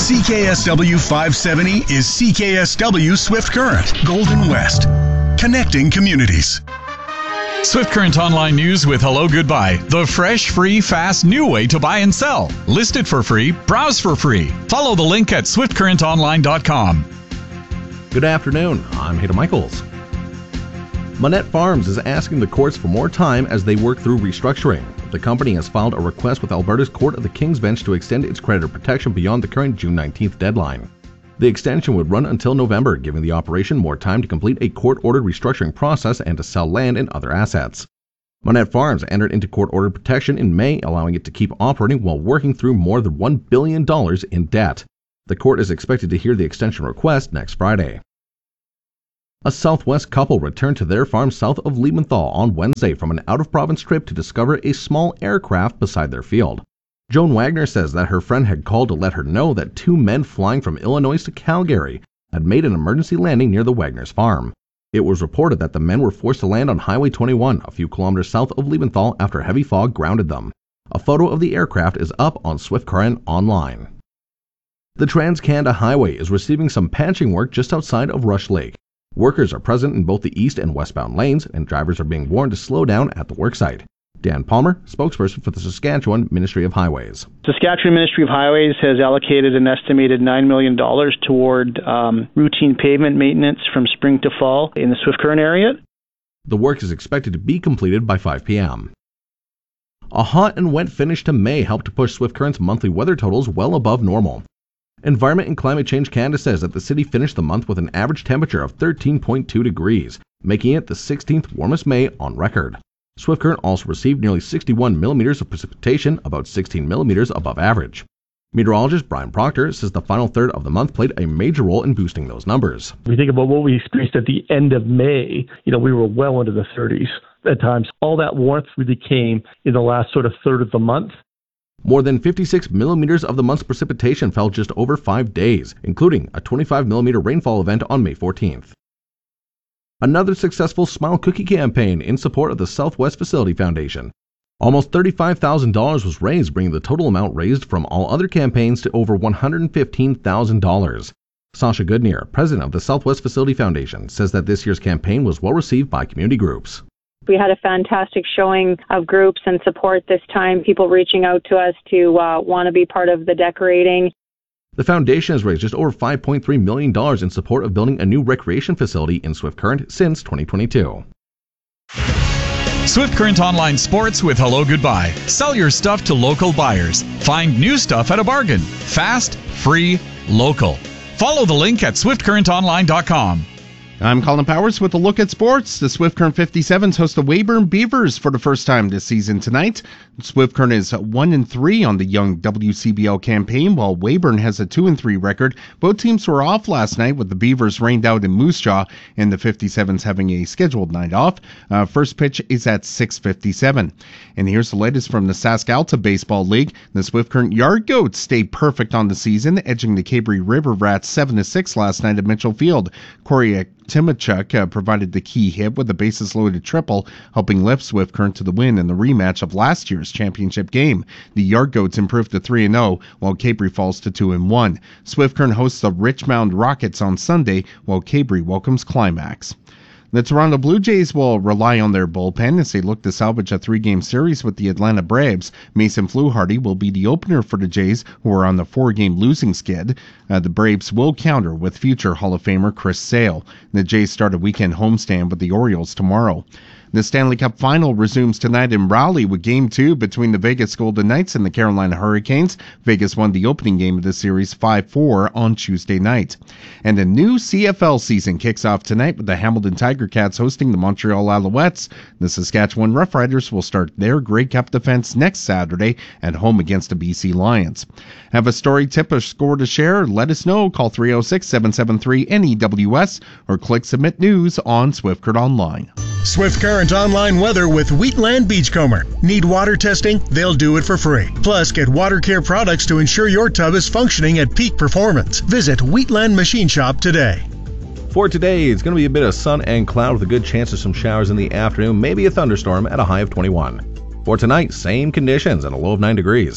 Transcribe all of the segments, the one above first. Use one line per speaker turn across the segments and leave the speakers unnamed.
CKSW 570 is CKSW Swift Current, Golden West. Connecting communities.
Swift Current Online News with Hello Goodbye. The fresh, free, fast, new way to buy and sell. List it for free. Browse for free. Follow the link at swiftcurrentonline.com.
Good afternoon. I'm Hayden Michaels. Monette Farms is asking the courts for more time as they work through restructuring. The company has filed a request with Alberta's Court of the King's Bench to extend its creditor protection beyond the current June 19th deadline. The extension would run until November, giving the operation more time to complete a court-ordered restructuring process and to sell land and other assets. Monette Farms entered into court-ordered protection in May, allowing it to keep operating while working through more than $1 billion in debt. The court is expected to hear the extension request next Friday. A Southwest couple returned to their farm south of Liebenthal on Wednesday from an out-of-province trip to discover a small aircraft beside their field. Joan Wagner says that her friend had called to let her know that two men flying from Illinois to Calgary had made an emergency landing near the Wagner's farm. It was reported that the men were forced to land on Highway 21, a few kilometers south of Liebenthal, after heavy fog grounded them. A photo of the aircraft is up on Swift Current Online. The Trans-Canada Highway is receiving some patching work just outside of Rush Lake. Workers are present in both the east and westbound lanes, and drivers are being warned to slow down at the worksite. Dan Palmer, spokesperson for the Saskatchewan Ministry of Highways.
Saskatchewan Ministry of Highways has allocated an estimated $9 million toward routine pavement maintenance from spring to fall in the Swift Current area.
The work is expected to be completed by 5 p.m. A hot and wet finish to May helped to push Swift Current's monthly weather totals well above normal. Environment and Climate Change Canada says that the city finished the month with an average temperature of 13.2 degrees, making it the 16th warmest May on record. Swift Current also received nearly 61 millimeters of precipitation, about 16 millimeters above average. Meteorologist Brian Proctor says the final third of the month played a major role in boosting those numbers.
If you think about what we experienced at the end of May, we were well into the 30s at times. All that warmth really came in the last sort of third of the month.
More than 56 millimeters of the month's precipitation fell just over 5 days, including a 25 millimeter rainfall event on May 14th. Another successful Smile Cookie campaign in support of the Southwest Facility Foundation. Almost $35,000 was raised, bringing the total amount raised from all other campaigns to over $115,000. Sasha Goodneer, president of the Southwest Facility Foundation, says that this year's campaign was well received by community groups.
We had a fantastic showing of groups and support this time, people reaching out to us to want to be part of the decorating.
The foundation has raised just over $5.3 million in support of building a new recreation facility in Swift Current since 2022.
Swift Current Online Sports with Hello Goodbye. Sell your stuff to local buyers. Find new stuff at a bargain. Fast, free, local. Follow the link at swiftcurrentonline.com.
I'm Colin Powers with a look at sports. The Swift Current 57s host the Weyburn Beavers for the first time this season tonight. Swift Current is 1-3 on the young WCBL campaign, while Weyburn has a 2-3 record. Both teams were off last night, with the Beavers rained out in Moose Jaw and the 57s having a scheduled night off. First pitch is at 6:57. And here's the latest from the SaskAlta Baseball League. The Swift Current Yard Goats stayed perfect on the season, edging the Cabre River Rats 7-6 last night at Mitchell Field. Corey Timachuk provided the key hit with a bases-loaded triple, helping lift Swift Current to the win in the rematch of last year's championship game. The Yard Goats improved to 3-0, while Cabre falls to 2-1. Swift Current hosts the Richmond Rockets on Sunday, while Cabre welcomes Climax. The Toronto Blue Jays will rely on their bullpen as they look to salvage a 3-game series with the Atlanta Braves. Mason Fluharty will be the opener for the Jays, who are on the 4-game losing skid. The Braves will counter with future Hall of Famer Chris Sale. The Jays start a weekend homestand with the Orioles tomorrow. The Stanley Cup Final resumes tonight in Raleigh with Game 2 between the Vegas Golden Knights and the Carolina Hurricanes. Vegas won the opening game of the series 5-4 on Tuesday night. And a new CFL season kicks off tonight with the Hamilton Tiger Cats hosting the Montreal Alouettes. The Saskatchewan Roughriders will start their Grey Cup defense next Saturday at home against the BC Lions. Have a story, tip, or score to share? Let us know. Call 306-773-NEWS or click Submit News on Swift Current Online.
Swift Current Online weather with Wheatland Beachcomber. Need water testing? They'll do it for free. Plus, get water care products to ensure your tub is functioning at peak performance. Visit Wheatland Machine Shop today.
For today, it's going to be a bit of sun and cloud with a good chance of some showers in the afternoon, maybe a thunderstorm at a high of 21. For tonight, same conditions and a low of 9 degrees.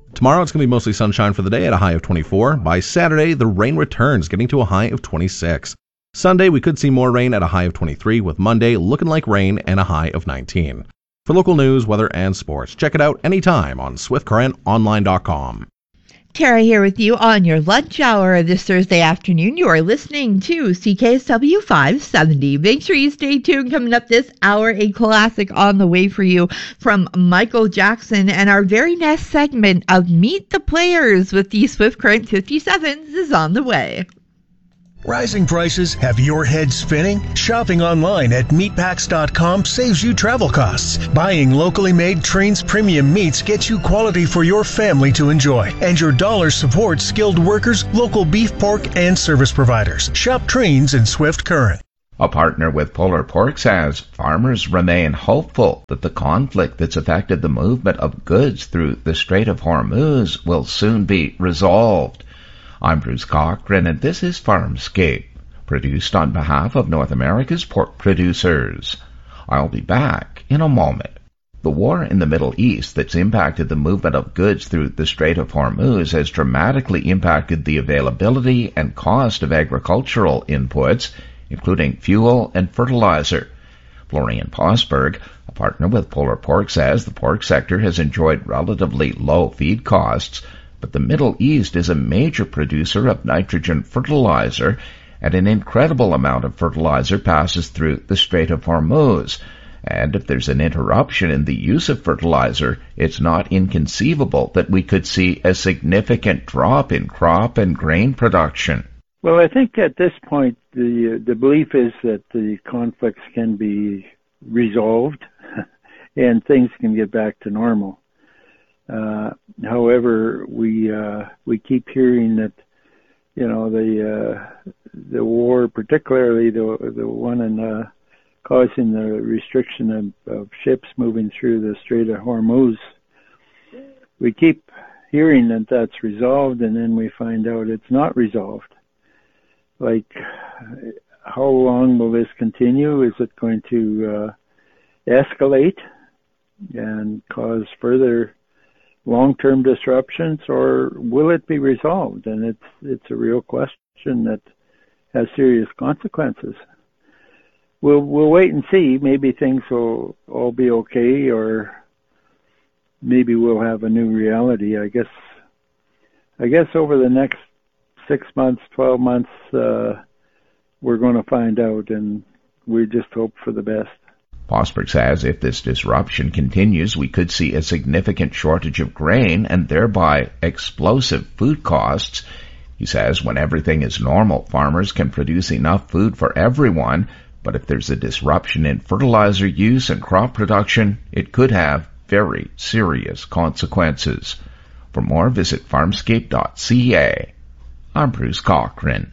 Tomorrow it's going to be mostly sunshine for the day at a high of 24. By Saturday, the rain returns, getting to a high of 26. Sunday, we could see more rain at a high of 23, with Monday looking like rain and a high of 19. For local news, weather, and sports, check it out anytime on SwiftCurrentOnline.com.
Tara here with you on your lunch hour this Thursday afternoon. You are listening to CKSW 570. Make sure you stay tuned. Coming up this hour, a classic on the way for you from Michael Jackson. And our very next segment of Meet the Players with the Swift Current 57s is on the way.
Rising prices have your head spinning? Shopping online at meatpacks.com saves you travel costs. Buying locally made Trains premium meats gets you quality for your family to enjoy. And your dollars support skilled workers, local beef, pork, and service providers. Shop Trains in Swift Current.
A partner with Polar Pork says farmers remain hopeful that the conflict that's affected the movement of goods through the Strait of Hormuz will soon be resolved. I'm Bruce Cochran, and this is Farmscape, produced on behalf of North America's pork producers. I'll be back in a moment. The war in the Middle East that's impacted the movement of goods through the Strait of Hormuz has dramatically impacted the availability and cost of agricultural inputs, including fuel and fertilizer. Florian Posberg, a partner with Polar Pork, says the pork sector has enjoyed relatively low feed costs, but the Middle East is a major producer of nitrogen fertilizer, and an incredible amount of fertilizer passes through the Strait of Hormuz. And if there's an interruption in the use of fertilizer, it's not inconceivable that we could see a significant drop in crop and grain production.
Well, I think at this point, the belief is that the conflicts can be resolved and things can get back to normal. However, we keep hearing that, you know, the war, particularly the one in causing the restriction of ships moving through the Strait of Hormuz, we keep hearing that that's resolved, and then we find out it's not resolved. Like, how long will this continue? Is it going to escalate and cause further long-term disruptions, or will it be resolved? And it's a real question that has serious consequences. We'll wait and see. Maybe things will all be okay, or maybe we'll have a new reality. I guess over the next 6 months, 12 months, we're going to find out, and we just hope for the best.
Posberg says if this disruption continues, we could see a significant shortage of grain and thereby explosive food costs. He says when everything is normal, farmers can produce enough food for everyone, but if there's a disruption in fertilizer use and crop production, it could have very serious consequences. For more, visit farmscape.ca. I'm Bruce Cochran.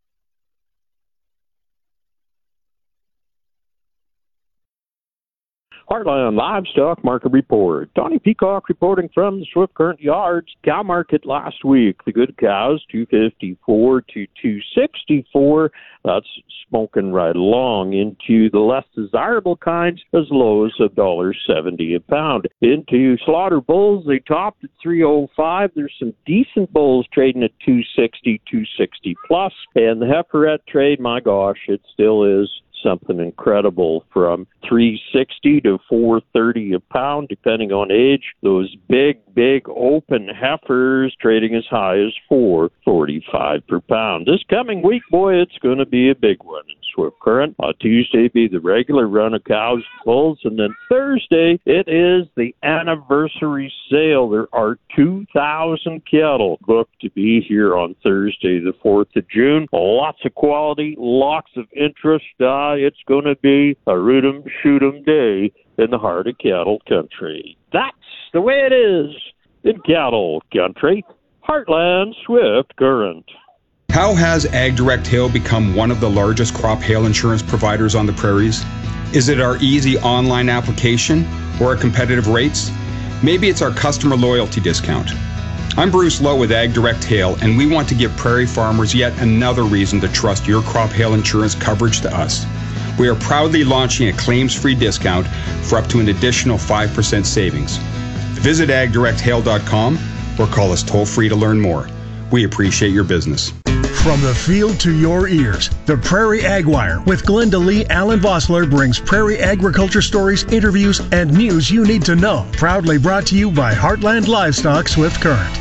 Heartland Livestock Market Report. Donnie Peacock reporting from the Swift Current Yards. Cow market last week. The good cows, $254 to $264. That's smoking right along into the less desirable kinds as low as $1.70 a pound. Into slaughter bulls, they topped at $305. There's some decent bulls trading at $260, $260 plus. And the heiferette trade, my gosh, it still is something incredible, from $360 to $430 a pound, depending on age. Those big open heifers trading as high as $445 per pound. This coming week, boy, it's going to be a big one in Swift Current. Tuesday be the regular run of cows and bulls, and then Thursday it is the anniversary sale. There are 2,000 cattle booked to be here on Thursday, the 4th of June. Lots of quality, lots of interest. It's going to be a root 'em, shoot 'em day in the heart of cattle country. That's the way it is in cattle country. Heartland Swift Current.
How has AgDirect Hail become one of the largest crop hail insurance providers on the prairies? Is it our easy online application or our competitive rates? Maybe it's our customer loyalty discount. I'm Bruce Lowe with AgDirect Hail, and we want to give prairie farmers yet another reason to trust your crop hail insurance coverage to us. We are proudly launching a claims-free discount for up to an additional 5% savings. Visit agdirecthail.com or call us toll-free to learn more. We appreciate your business.
From the field to your ears, the Prairie Ag Wire with Glenda Lee Allen Vossler brings prairie agriculture stories, interviews, and news you need to know. Proudly brought to you by Heartland Livestock Swift Current.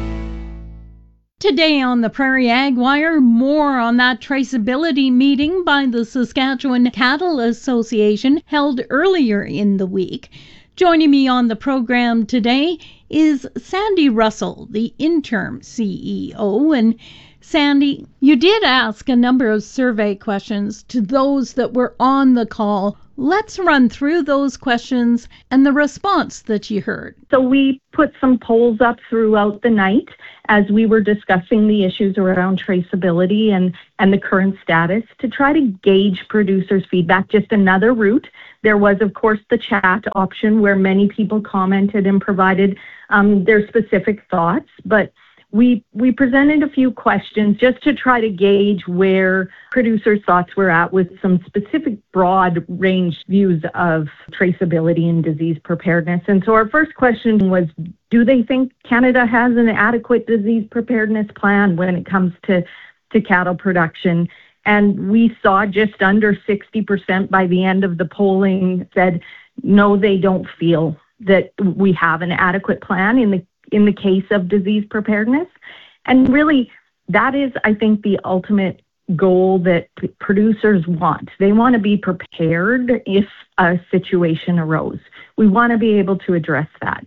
Today on the Prairie Ag Wire, more on that traceability meeting by the Saskatchewan Cattle Association held earlier in the week. Joining me on the program today is Sandy Russell, the interim CEO. And Sandy, you did ask a number of survey questions to those that were on the call. Let's run through those questions and the response that you heard.
So we put some polls up throughout the night as we were discussing the issues around traceability and the current status to try to gauge producers' feedback. Just another route. There was, of course, the chat option where many people commented and provided their specific thoughts, but we presented a few questions just to try to gauge where producers' thoughts were at with some specific broad range views of traceability and disease preparedness. And so our first question was, do they think Canada has an adequate disease preparedness plan when it comes to cattle production? And we saw just under 60% by the end of the polling said, no, they don't feel that we have an adequate plan in the case of disease preparedness. And really, that is, I think, the ultimate goal that producers want. They want to be prepared if a situation arose. We want to be able to address that.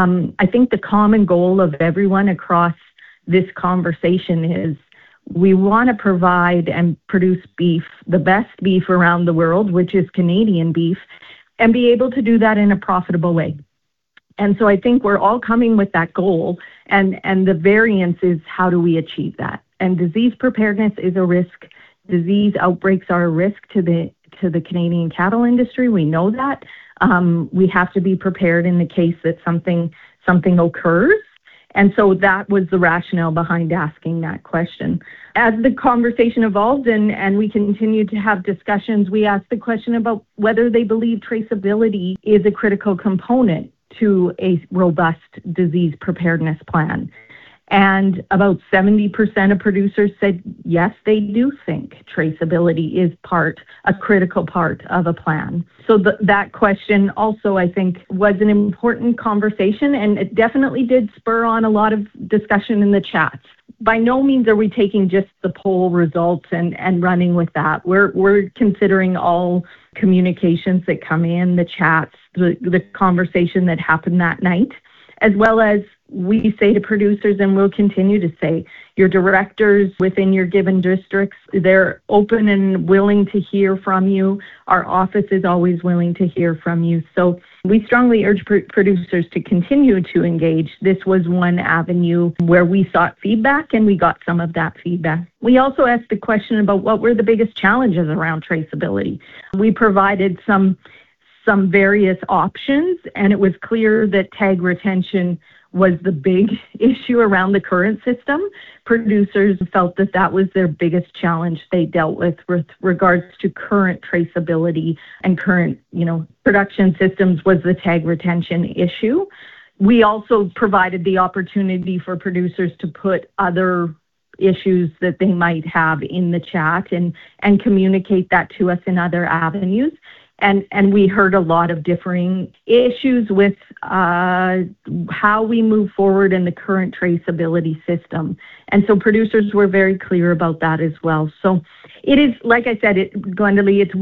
I think the common goal of everyone across this conversation is we want to provide and produce beef, the best beef around the world, which is Canadian beef, and be able to do that in a profitable way. And so I think we're all coming with that goal, and the variance is how do we achieve that? And disease preparedness is a risk. Disease outbreaks are a risk to the Canadian cattle industry. We know that. We have to be prepared in the case that something occurs. And so that was the rationale behind asking that question. As the conversation evolved and we continued to have discussions, we asked the question about whether they believe traceability is a critical component to a robust disease preparedness plan. And about 70% of producers said, yes, they do think traceability is a critical part of a plan. So that question also, I think, was an important conversation, and it definitely did spur on a lot of discussion in the chats. By no means are we taking just the poll results and running with that. We're considering all communications that come in, the chats, the conversation that happened that night, as well as we say to producers, and we'll continue to say, your directors within your given districts, they're open and willing to hear from you. Our office is always willing to hear from you. So we strongly urge producers to continue to engage. This was one avenue where we sought feedback, and we got some of that feedback. We also asked the question about what were the biggest challenges around traceability. We provided some various options, and it was clear that tag retention was the big issue around the current system. Producers felt that was their biggest challenge they dealt with regards to current traceability and current, production systems was the tag retention issue. We also provided the opportunity for producers to put other issues that they might have in the chat and communicate that to us in other avenues. And we heard a lot of differing issues with how we move forward in the current traceability system. And so producers were very clear about that as well. So it is, like I said, Glenda Lee, it's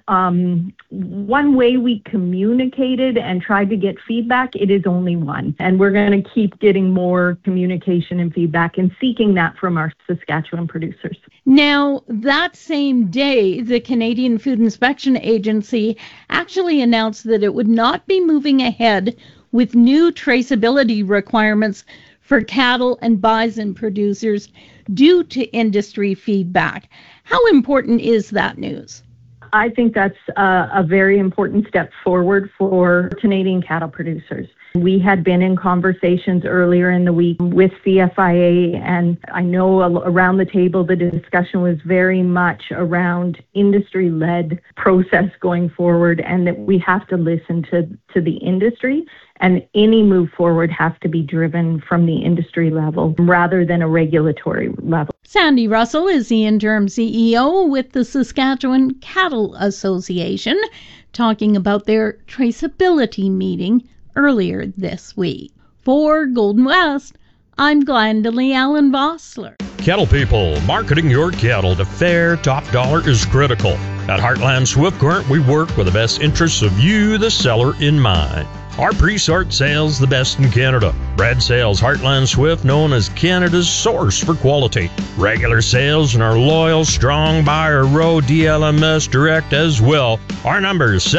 one way we communicated and tried to get feedback. It is only one. And we're going to keep getting more communication and feedback and seeking that from our Saskatchewan producers.
Now, that same day, the Canadian Food Inspection Agency actually announced that it would not be moving ahead with new traceability requirements for cattle and bison producers due to industry feedback. How important is that news?
I think that's a very important step forward for Canadian cattle producers. We had been in conversations earlier in the week with CFIA, and I know around the table the discussion was very much around industry-led process going forward, and that we have to listen to the industry, and any move forward has to be driven from the industry level rather than a regulatory level.
Sandy Russell is the interim CEO with the Saskatchewan Cattle Association, talking about their traceability meeting earlier this week. For Golden West, I'm Glendalee Allen Vossler.
Cattle people, marketing your cattle to fair top dollar is critical. At Heartland Swift Current, we work with the best interests of you, the seller, in mind. Our pre-sort sales the best in Canada. Bred sales Heartland Swift, known as Canada's source for quality. Regular sales and our loyal, strong buyer row DLMS direct as well. Our number is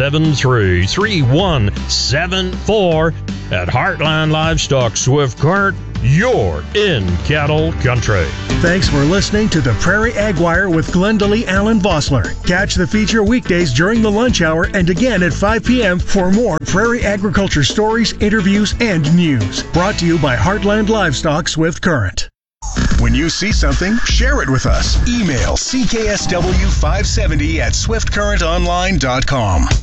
773-3174. At Heartland Livestock Swift Current, you're in cattle country.
Thanks for listening to the Prairie Ag Wire with Glendalee Allen Vossler. Catch the feature weekdays during the lunch hour and again at 5 p.m. for more prairie agriculture stories, interviews, and news. Brought to you by Heartland Livestock Swift Current. When you see something, share it with us. Email CKSW570 at swiftcurrentonline.com.